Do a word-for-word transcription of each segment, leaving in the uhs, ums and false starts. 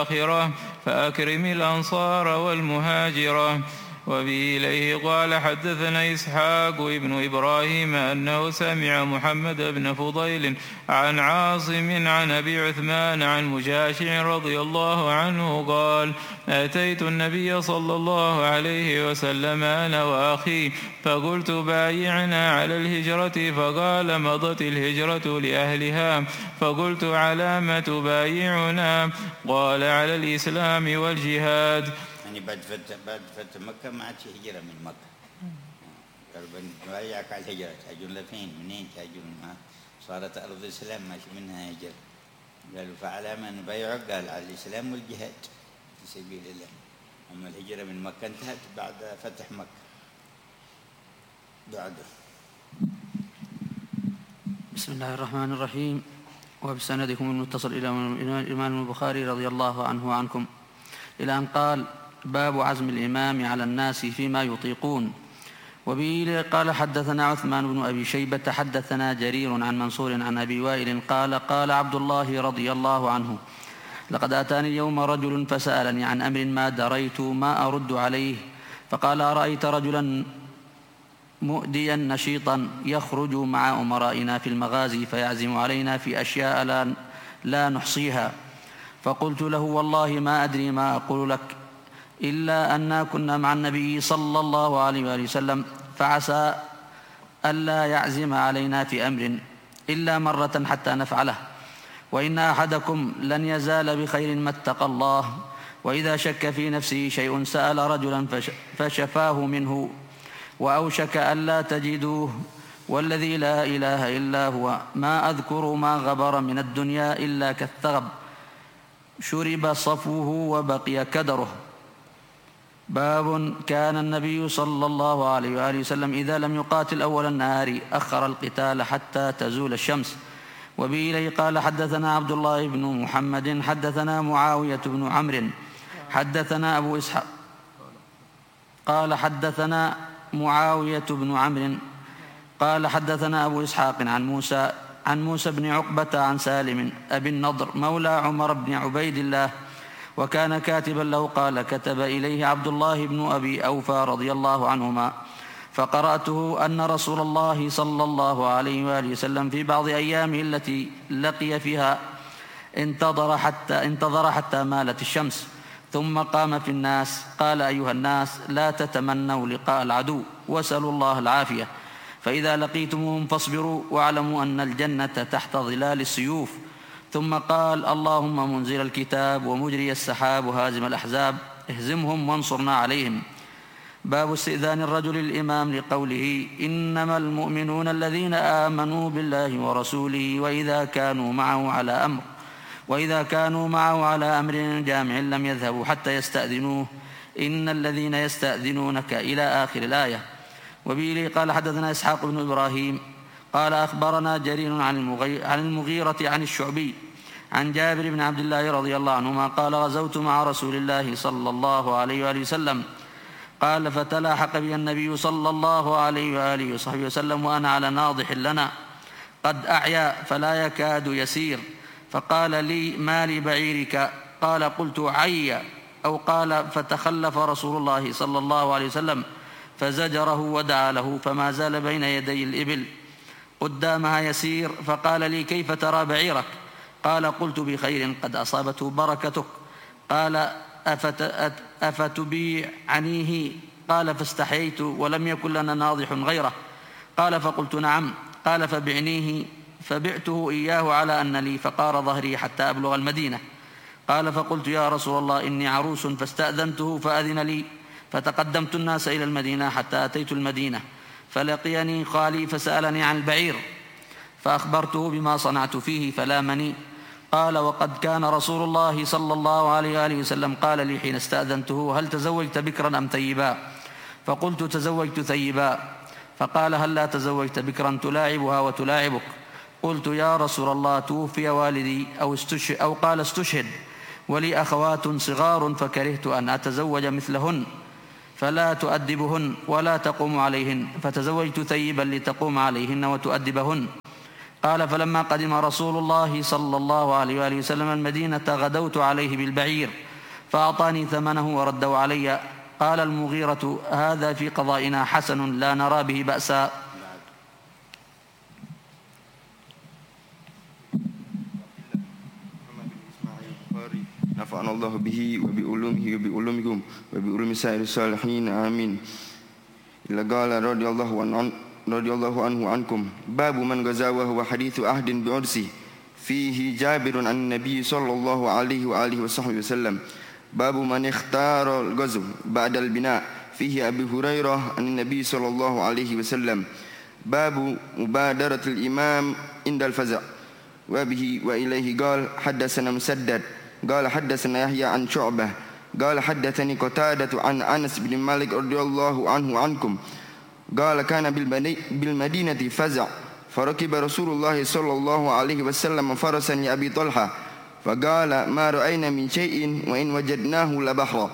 الآخرة فأكرم الأنصار والمهاجرة. وبه إليه قال حدثنا إسحاق ابن إبراهيم أنه سمع محمد بن فضيل عن عاصم عن أبي عثمان عن مجاشع رضي الله عنه قال أتيت النبي صلى الله عليه وسلم أنا وأخي فقلت بايعنا على الهجرة فقال مضت الهجرة لأهلها فقلت على ما تبايعنا قال على الإسلام والجهاد. يعني بعد فتح بعد فتح مكة ما عادش هجرة من مكة. قالوا بنبايعك على الهجرة تهاجرون لفين منين تهاجرون؟ ما صارت أرض الإسلام ماشي منها هجرة. قالوا فعلى ما نبايعك؟ قال على الإسلام والجهاد في سبيل الله. أما الهجرة من مكة انتهت بعد فتح مكة. بعده. بسم الله الرحمن الرحيم. وبسندكم المتصل إلى الإمام البخاري رضي الله عنه وعنكم إلى أن قال باب عزم الإمام على الناس فيما يطيقون. وبه قال حدثنا عثمان بن أبي شيبة حدثنا جرير عن منصور عن أبي وائل قال قال عبد الله رضي الله عنه لقد أتاني اليوم رجل فسألني عن أمر ما دريت ما أرد عليه فقال أرأيت رجلا مؤديا نشيطا يخرج مع أمرائنا في المغازي فيعزم علينا في أشياء لا, لا نحصيها. فقلت له والله ما أدري ما أقول لك إلا أننا كنا مع النبي صلى الله عليه وآله وسلم فعسى ألا يعزم علينا في أمر إلا مرة حتى نفعله وإن أحدكم لن يزال بخير ما اتقى الله وإذا شك في نفسه شيء سأل رجلا فشفاه منه وأوشك ألا تجدوه والذي لا إله إلا هو ما أذكر ما غبر من الدنيا إلا كالثغب شرب صفوه وبقي كدره. باب كان النبي صلى الله عليه وآله وسلم إذا لم يقاتل أول النهار أخر القتال حتى تزول الشمس. وبه إليه قال حدثنا عبد الله بن محمد حدثنا معاوية بن عمرو حدثنا أبو إسحاق قال حدثنا معاوية بن عمرو قال حدثنا أبو إسحاق عن موسى عن موسى بن عقبة عن سالم أبي النضر مولى عمر بن عبيد الله وكان كاتبا له قال كتب إليه عبد الله بن أبي أوفى رضي الله عنهما فقرأته أن رسول الله صلى الله عليه وآله وسلم في بعض أيامه التي لقي فيها انتظر حتى, انتظر حتى مالت الشمس ثم قام في الناس قال أيها الناس لا تتمنوا لقاء العدو واسألوا الله العافية فإذا لقيتموهم فاصبروا واعلموا أن الجنة تحت ظلال السيوف ثم قال اللهم منزل الكتاب ومجري السحاب وهازم الأحزاب اهزمهم وانصرنا عليهم. باب استئذان الرجل الإمام لقوله إنما المؤمنون الذين آمنوا بالله ورسوله وإذا كانوا معه على أمر وإذا كانوا معه على أمر جامع لم يذهبوا حتى يستأذنوه إن الذين يستأذنونك إلى آخر الآية. وبه قال حدثنا إسحاق بن إبراهيم قال أخبرنا جرير عن المغيرة عن الشعبي عن جابر بن عبد الله رضي الله عنهما قال غزوت مع رسول الله صلى الله عليه وآله وسلم قال فتلاحق بي النبي صلى الله عليه وآله وصحبه وسلم وأنا على ناضح لنا قد أعيا فلا يكاد يسير فقال لي ما لبعيرك قال قلت عي أو قال فتخلف رسول الله صلى الله عليه وسلم فزجره ودعا له فما زال بين يدي الإبل قدامها يسير فقال لي كيف ترى بعيرك قال قلت بخير قد أصابته بركتك قال أفتبيعنيه قال فاستحييت ولم يكن لنا ناضح غيره قال فقلت نعم قال فبعنيه فبعته إياه على أن لي فقار ظهري حتى أبلغ المدينة قال فقلت يا رسول الله إني عروس فاستأذنته فأذن لي فتقدمت الناس إلى المدينة حتى أتيت المدينة فلقيني خالي فسألني عن البعير فأخبرته بما صنعت فيه فلامني قال وقد كان رسول الله صلى الله عليه وآله وسلم قال لي حين استأذنته هل تزوجت بكرا أم ثيبا فقلت تزوجت ثيبا فقال هل لا تزوجت بكرا تلاعبها وتلاعبك قلت يا رسول الله توفي والدي أو, استشهد أو قال استشهد ولي أخوات صغار فكرهت أن أتزوج مثلهن فلا تؤدبهن ولا تقوم عليهن فتزوجت ثيبا لتقوم عليهن وتؤدبهن قال فلما قدم رسول الله صلى الله عليه وآله وسلم المدينة غدوت عليه بالبعير فأعطاني ثمنه ورده علي. قال المغيرة هذا في قضائنا حسن لا نرى به بأسا. نفعنا الله به وبعلومه وبعلومكم وبعلوم سائر الصالحين آمين. إلا قال رضي الله عنه رضي الله عنه عنكم باب من غزا وهو حديث عهد بعرسه فيه جابر عن النبي صلى الله عليه وآله وصحبه وسلم. باب من اختار الغزو بعد البناء فيه أبي هريرة عن النبي صلى الله عليه وسلم. باب مبادرة الإمام عند الفزع وبه وإليه قال حدثنا مسدد قال حدثنا يحيى عن شعبة قال حدثني قتادة عن أنس بن مالك رضي الله عنه عنكم قال كان بالمدينة فزع فركب رسول الله صلى الله عليه وسلم فرسا لأبي طلحة فقال ما رأينا من شيء وإن وجدناه لبحرا.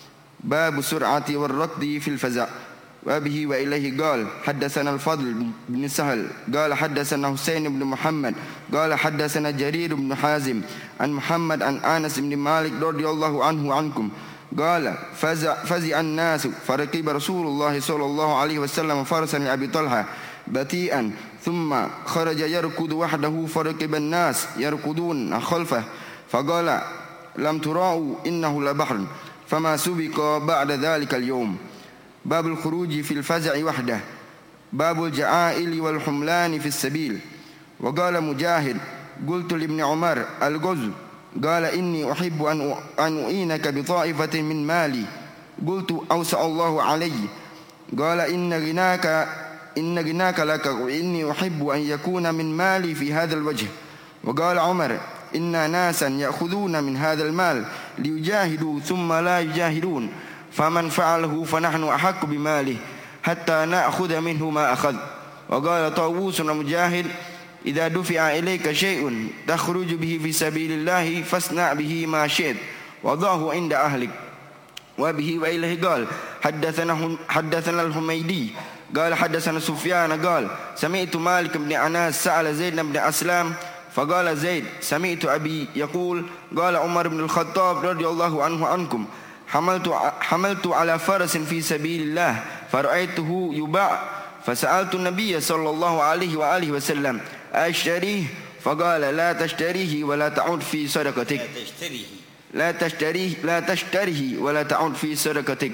باب سرعة والركض في الفزع وبه وإليه قال حدثنا الفضل بن سهل قال حدثنا حسين بن محمد قال حدثنا جرير بن حازم عن محمد عن أنس بن مالك رضي الله عنه عنكم قال فزع, فزع الناس فركب رسول الله صلى الله عليه وسلم فرسا لأبي طلحة بطيئا ثم خرج يركض وحده فركب الناس يركضون خلفه فقال لم تراءوا إنه لبحر فما سبق بعد ذلك اليوم. باب الخروج في الفزع وحده. باب الجعائل والحملان في السبيل. وقال مجاهد قلت لابن عمر الغزو قال إني أحب أن أعينك بطائفة من مالي قلت أوسع الله علي قال إن غناك إن غناك لك وإني أحب أن يكون من مالي في هذا الوجه. وقال عمر إن ناسا يأخذون من هذا المال ليجاهدوا ثم لا يجاهدون فمن فعله فنحن أحق بماله حتى نأخذ منه ما أخذ. وقال طاووس ومجاهد إذا دفع إليك شيء تخرج به في سبيل الله فاصنع به ما شئت وضعه عند أهلك. وبه وإليه قال حدثنا حدثنا الحميدي قال حدثنا سفيان قال سمعت مالك بن أنس سأل زيد بن أسلم فقال زيد سمعت أبي يقول قال عمر بن الخطاب رضي الله عنه عنكم حملت حملت على فرس في سبيل الله فرأيته يباع فسألت النبي صلى الله عليه وآله وسلم أشتريه فقال لا تشتريه ولا تعود في صدقتك لا تشتريه لا تشتريه ولا تعود في صدقتك.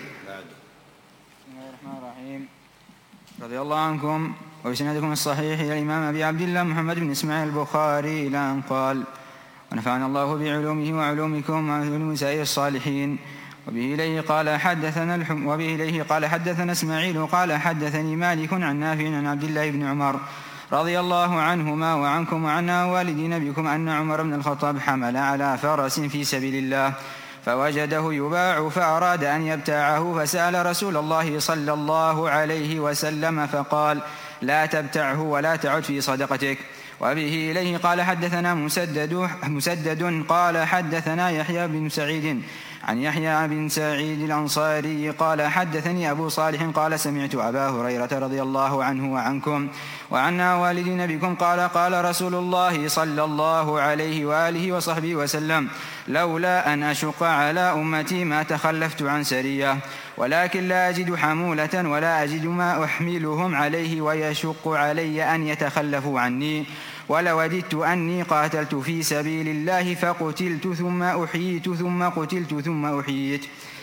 بسم الله الرحمن الرحيم. رضي الله عنكم وبسندكم الصحيح إلى الإمام أبي عبد الله محمد بن إسماعيل البخاري إلى أن قال ونفعنا الله بعلومه وعلومكم وعلوم سائر الصالحين. وبه إليه قال حدثنا الحم وبه إليه قال حدثنا إسماعيل قال حدثني مالك عن نافع عن عبد الله بن عمر رضي الله عنهما وعنكم وعنا والدين بكم أن عمر بن الخطاب حمل على فرس في سبيل الله فوجده يباع فأراد أن يبتاعه فسأل رسول الله صلى الله عليه وسلم فقال لا تبتعه ولا تعد في صدقتك. وبه إليه قال حدثنا مسدد, مسدد قال حدثنا يحيى بن سعيد عن يحيى بن سعيد الأنصاري قال حدثني أبو صالح قال سمعت أبا هريرة رضي الله عنه وعنكم وعنا والدين بكم قال قال رسول الله صلى الله عليه وآله وصحبه وسلم لولا أن أشق على أمتي ما تخلفت عن سرية ولكن لا أجد حمولة ولا أجد ما أحملهم عليه ويشق علي أن يتخلفوا عني ولوددت أني قاتلت في سبيل الله فقتلت ثم أحييت ثم قتلت ثم أحييت.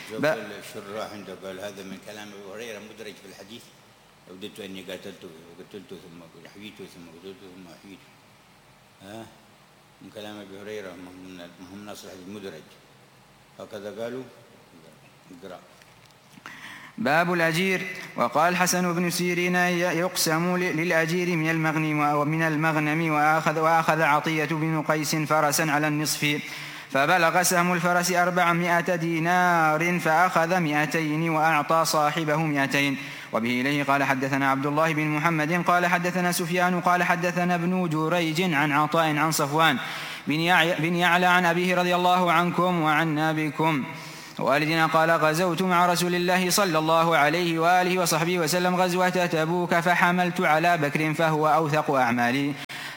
الشراح عنده قال هذا من كلام أبي هريرة مدرج في الحديث لوددت أني قاتلت وقتلت ثم أحييت ثم قتلت ثم أحييت. ها من كلام أبي هريرة هم نص الحديث مدرج هكذا قالوا. اقرأ. باب الأجير. وقال حسن بن سيرين يقسم للأجير من المغنم ومن المغنم وأخذ, وأخذ عطية بن قيس فرسا على النصف فبلغ سهم الفرس أربعمائة دينار فأخذ مئتين وأعطى صاحبه مئتين. وبه إليه قال حدثنا عبد الله بن محمد قال حدثنا سفيان قال حدثنا ابن جريج عن عطاء عن صفوان بن يعلى عن أبيه رضي الله عنكم وعنا بكم والدنا قال غزوت مع رسول الله صلى الله عليه وآله وصحبه وسلم غزوة تبوك فحملت على بكر فهو أوثق أعمالي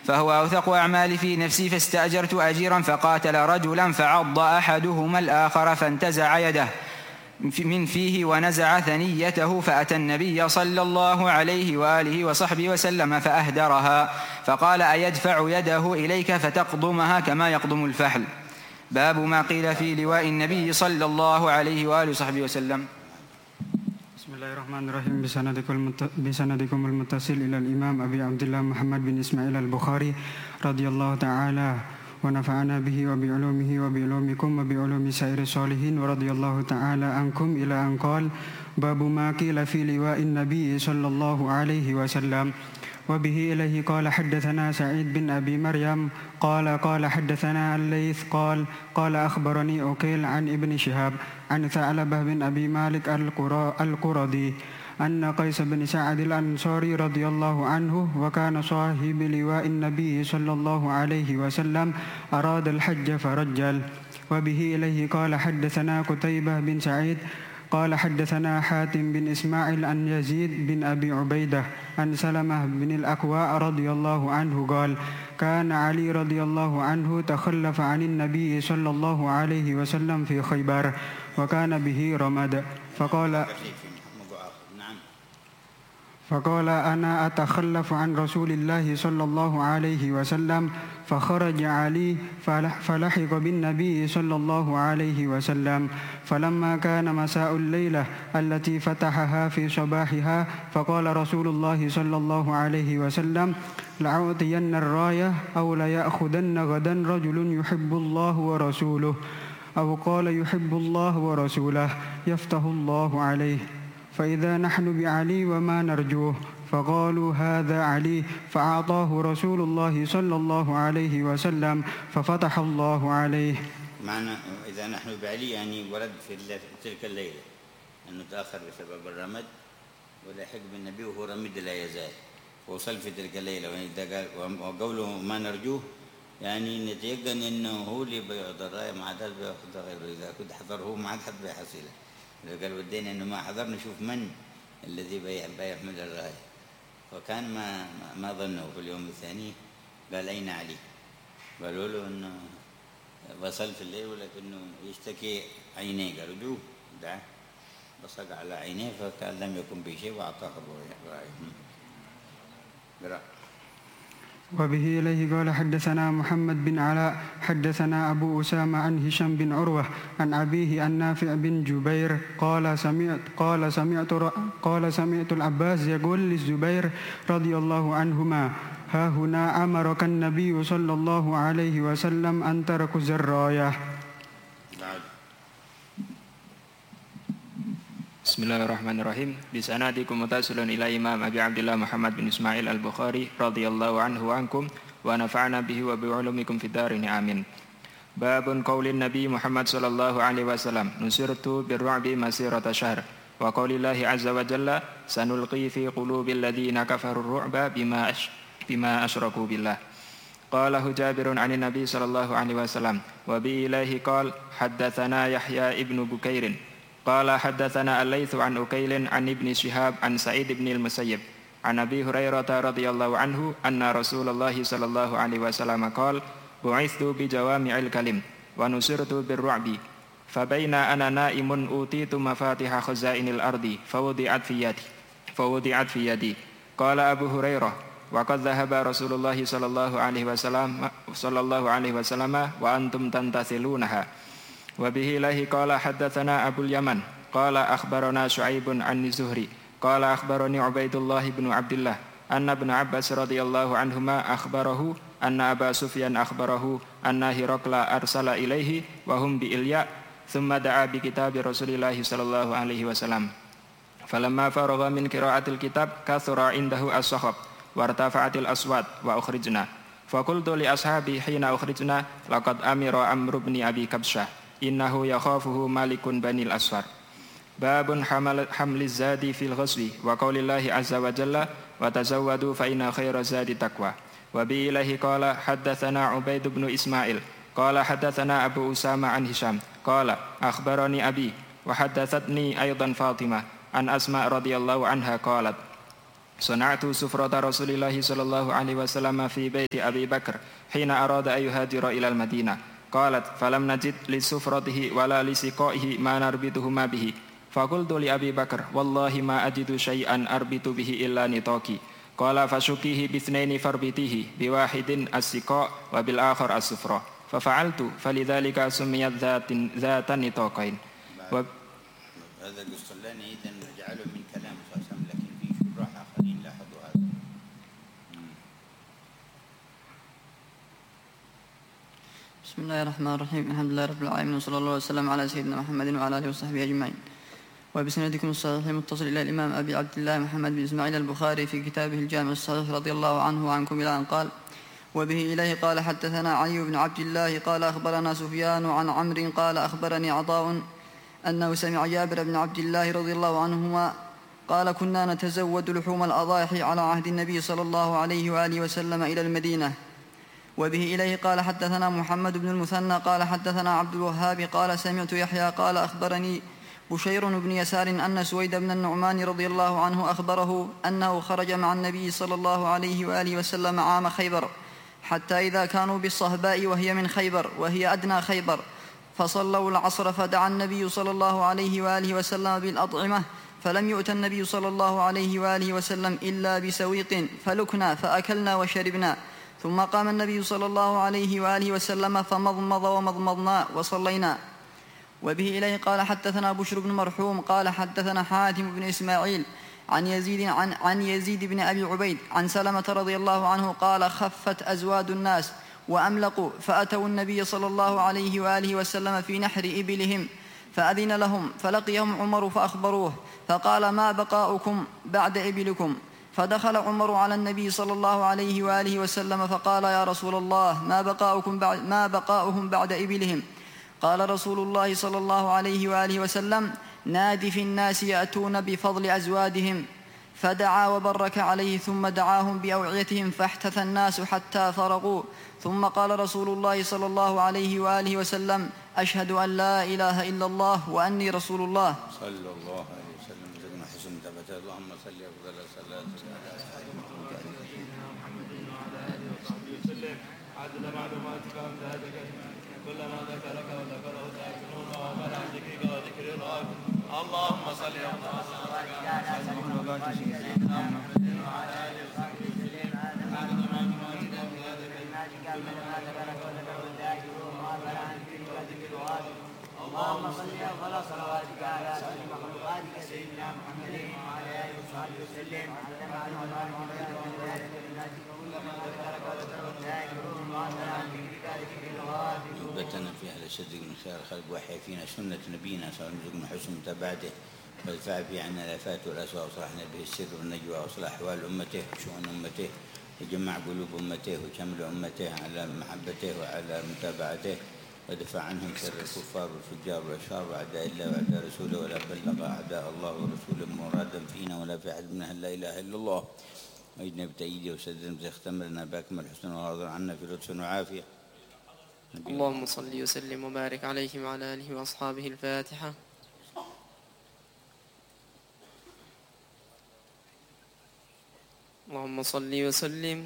فهو أوثق أعمال في نفسي، فاستأجرت أجيرا فقاتل رجلا فعض أحدهما الآخر فانتزع يده من فيه ونزع ثنيته، فأتى النبي صلى الله عليه وآله وصحبه وسلم فأهدرها، فقال: أيدفع يده إليك فتقضمها كما يقضم الفحل. باب ما قيل في لواء النبي صلى الله عليه وآله وصحبه وسلم. بسم الله الرحمن الرحيم. بسندكم المتصل إلى الإمام أبي عبد الله محمد بن إسماعيل البخاري رضي الله تعالى ونفعنا به وبعلومه وبعلومكم وبعلوم سائر الصالحين ورضي الله تعالى عنكم، إلى أن قال: باب ما قيل في لواء النبي صلى الله عليه وسلم. وبه إليه قال: حدثنا سعيد بن أبي مريم قال قال حدثنا الليث قال قال أخبرني أكيل عن ابن شهاب عن ثعلبة بن أبي مالك القرظي أن قيس بن سعد الأنصاري رضي الله عنه وكان صاحب لواء النبي صلى الله عليه وسلم أراد الحج فرجل. وبه إليه قال: حدثنا قتيبة بن سعيد قال حدثنا حاتم بن إسماعيل عن يزيد بن أبي عبيدة عن سلمة بن الأكوع رضي الله عنه قال: كان علي رضي الله عنه تخلف عن النبي صلى الله عليه وسلم في خيبر وكان به رمد، فقال فقال أنا أتخلف عن رسول الله صلى الله عليه وسلم، فخرج علي فلحق بالنبي صلى الله عليه وسلم، فلما كان مساء الليلة التي فتحها في صباحها فقال رسول الله صلى الله عليه وسلم: لأعطين الراية أو ليأخذن غدا رجل يحب الله ورسوله، أو قال يحب الله ورسوله يفتح الله عليه، فإذا نحن بعلي وما نرجوه، فقالوا هذا علي، فأعطاه رسول الله صلى الله عليه وسلم ففتح الله عليه. معنى إذا نحن بعلي يعني ورد في تلك الليلة أنه تأخر بسبب الرمد ولحق بالنبي وهو رمد لا يزال، ووصل في تلك الليلة. وقوله ما نرجوه يعني نتيقن أنه هو اللي بيعطي الراية، ما عاد بيأخذ غيره، إذا كنت حضره ما عاد حد بيحصله. لو قال ودينا انه ما حضر نشوف من الذي بيحمل الرايه، فكان ما ما ظنوا في اليوم الثاني. قال: اين علي؟ قالوا له انه وصل في الليل ولكنه يشتكي عينيه، قالوا جو دعه، بصق على عينيه فكان لم يكن به شيء واعطاه الرايه. وبه إليه قال: حدثنا محمد بن علاء حدثنا أبو أسامة عن هشام بن عروة عن أبيه عن نافع بن جبير قال سمعت قال سمعت قال سمعت العباس يقول للزبير رضي الله عنهما: ها هنا أمرك النبي صلى الله عليه وسلم أن تركز الراية. Bismillahirrahmanirrahim. Bisanadikum mutasilun ila Imam Abi Abdullah Muhammad bin Ismail al-Bukhari radhiyallahu anhu wa ankum wa nafa'ana bihi wa bi'ulumikum fid darin amin. Babun qaulin Nabi Muhammad sallallahu alaihi wasallam nusirtu birru'bi masirata syahr wa qaulillahi azza wa jalla sanulqi fi qulubil ladzina kafaru ar-ru'ba bima ash, bima asyraku billah. Qalahu Jabirun 'anin Nabi sallallahu alaihi wasallam wa bi ilaihi qala haddatsana Yahya ibnu Bukairin qala haddatsana Al-Laits an Ukailin an Ibni Shihab an Sa'id ibn al-Musayyib an Abi Hurairah radhiyallahu anhu anna Rasulullah sallallahu alaihi wasallam qala bu'ithu bi jawami'il kalim wa nusirtu bir-ru'bi fabaina ana na'imun utitu mafatiha khazainil ardi fawudi'at fi yadi fawudi'at fi yadi qala Abu Hurairah wa qad dhahaba Rasulullah sallallahu alaihi wasallam sallallahu alaihi wasallam wa antum tantasilunaha. Wa bihi lahi qala haddatsana Abul Yaman qala akhbarana Syu'aibun an Zuhri qala akhbarani Ubaidullah bin Abdullah anna Ibn Abbas radhiyallahu anhuma akhbarahu anna Aba Sufyan akhbarahu anna Hiraqla arsala ilaihi wa hum bi Ilya thumma da'a bi kitabi Rasulillah sallallahu alaihi wasallam. Falamma faragha min qira'atil kitab kathura indahu as-sakhab wartafa'atil aswat wa ukhrijna. Faqultu li ashabi hina ukhrijna laqad amira Amr ibn Abi Kabsyah innahu yakhafuhu malikun banil asfar. Babun hamliz zadi fil ghuswi wa qaulillahi azza wa jalla wa tazawwadu fa inna khayra zadi taqwa. Wa bi ilahi qala haddatsana Ubaid ibn Ismail qala haddatsana Abu Usama an Hisham qala akhbarani abi wa haddatsatni aidan Fatimah an Asma radhiyallahu anha qalat صنعت سفرة رسول الله صلى الله عليه وسلم في بيت أبي بكر حين أراد أن يهاجر إلى المدينة. قالت فلم نجد لسفرته ولا لسقائه ما نربطهما به، فقلت لأبي بكر والله ما أجد شيئا أربط به إلا نطاقي. قال فشكيه باثنين فاربطيه، بواحد السقاء وبالآخر السفرة، ففعلت، فلذلك سميت ذات ذات النطاقين. و... هذا القسطلاني إذن جعله من كلام صلى الله عليه وسلم، لكن في شراح آخرين لاحظوا هذا. بسم الله الرحمن الرحيم، الحمد لله رب العالمين، وصلى الله وسلم على سيدنا محمد وعلى آله وصحبه أجمعين. وبسندكم الصحيح المتصل إلى الإمام أبي عبد الله محمد بن إسماعيل البخاري في كتابه الجامع الصحيح رضي الله عنه وعنكم إلى أن قال: وبه إليه قال حدثنا علي بن عبد الله قال أخبرنا سفيان عن عمرو قال أخبرني عطاء أنه سمع جابر بن عبد الله رضي الله عنهما قال: كنا نتزود لحوم الأضاحي على عهد النبي صلى الله عليه وآله وسلم إلى المدينة. وبه إليه قال حدثنا محمد بن المثنى قال حدثنا عبد الوهاب قال سمعت يحيى قال أخبرني بشير بن يسار أن سويد بن النعمان رضي الله عنه أخبره أنه خرج مع النبي صلى الله عليه وآله وسلم عام خيبر، حتى إذا كانوا بالصهباء وهي من خيبر وهي أدنى خيبر، فصلوا العصر فدعا النبي صلى الله عليه وآله وسلم بالأطعمة، فلم يؤت النبي صلى الله عليه وآله وسلم إلا بسويق فلكنا فأكلنا وشربنا، ثم قام النبي صلى الله عليه وآله وسلم فمضمض ومضمضنا وصلينا. وبه إليه قال حدثنا بشر بن مرحوم قال حدثنا حاتم بن إسماعيل عن يزيد, عن, عن يزيد بن أبي عبيد عن سلمة رضي الله عنه قال: خفت أزواد الناس وأملقوا، فأتوا النبي صلى الله عليه وآله وسلم في نحر إبلهم فأذن لهم، فلقيهم عمر فأخبروه فقال: ما بقاؤكم بعد إبلكم؟ فدخل عمر على النبي صلى الله عليه وآله وسلم فقال: يا رسول الله، ما بقاؤكم بعد ما بقاؤهم بعد إبلهم؟ قال رسول الله صلى الله عليه وآله وسلم: نادي في الناس يأتون بفضل أزوادهم. فدعا وبرك عليه ثم دعاهم بأوعيتهم فاحتث الناس حتى فرغوا، ثم قال رسول الله صلى الله عليه وآله وسلم: أشهد أن لا إله إلا الله وأني رسول الله. صلى الله عليه وسلم. زدنا حسن تبت. اللهم صل أفضل صلاة عدد معلوماتك وامدادك كلما ذكرك وذكره ذاكرون وغفر عن ذكرك وذكر الغافل. اللهم صل أفضل صلاتك على سيدنا محمد وعلى آله وصحبه وسلم. عدد معلوماتك وامدادك كلما ذكرك وذكره ذاكرون وغفر عن ذكرك وذكر الغافل. اللهم صل أفضل صلواتك على سيد مخلوقاتك سيدنا محمد وعلى آله وصحبه وسلم. عدد معلوماتك وامدادك كلما ذكرك وذكره ذاكرون وغفر عن ذكرك وذكر الغافل. نوبتنا في أهل الشدق من خير الخلق وحي فينا سنة نبينا صلى الله عليه وسلم حسن متابعته، وادفع في عنا الآفات والأسوأ، وصلحنا به السر والنجوى، وأصلح أحوال أمته وشؤون أمته، وجمع قلوب أمته وشمل أمته على محبته وعلى متابعته، ودفع عنهم شر الكفار والفجار والأشرار وأعداء الله وأعداء رسوله، ولا بلغ أعداء الله ورسوله مرادا فينا ولا في أحد منها لا إله إلا الله. وأيدنا بتأييده وسددنا بتختمرنا بأكمل حسن وراضا عنا في لطف وعافية. اللهم صل وسلم وبارك عليه وعلى آله وأصحابه. الفاتحة. اللهم صل وسلم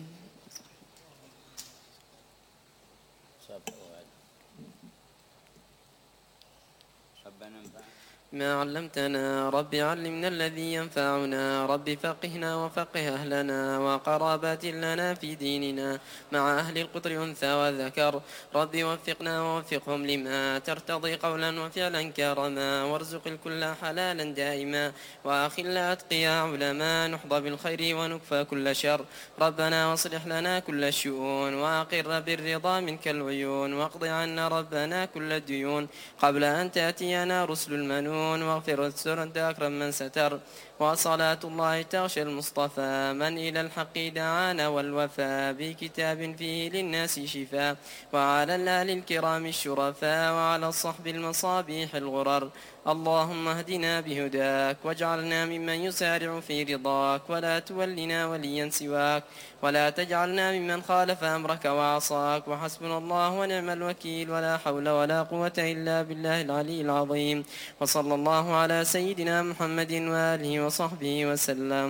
ما علمتنا رب علمنا الذي ينفعنا، رب فقهنا وفقه أهلنا وقرابات لنا في ديننا مع أهل القطر أنثى وذكر، رب وفقنا ووفقهم لما ترتضي قولا وفعلا كرما، وارزق الكل حلالا دائما، وأخل أتقيا علما نحظى بالخير ونكفى كل شر، ربنا واصلح لنا كل الشؤون، وأقر بالرضا منك العيون، واقض عنا ربنا كل الديون قبل أن تأتينا رسل المنون، واغفر واستر أنت أكرم من ستر، وصلاة الله تغشى المصطفى من إلى الحق دعانا والوفاء، بكتاب فيه للناس شفاء، وعلى الآل الكرام الشرفاء، وعلى الصحب المصابيح الغرر. اللهم اهدنا بهداك واجعلنا ممن يسارع في رضاك، ولا تولنا وليا سواك، ولا تجعلنا ممن خالف أمرك وعصاك، وحسبنا الله ونعم الوكيل، ولا حول ولا قوة إلا بالله العلي العظيم. وصلى الله على سيدنا محمد وآله وصحبه وسلم.